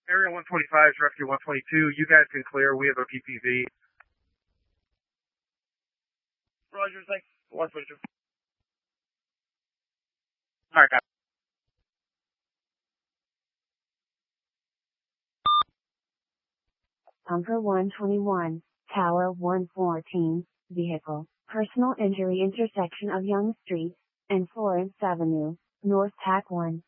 Area 125 is Rescue 122. You guys can clear. We have a PPV. Roger, thanks. 122. All right, guys. Bunker 121, Tower 114, vehicle, personal injury intersection of Young Street and Florence Avenue, North TAC 1.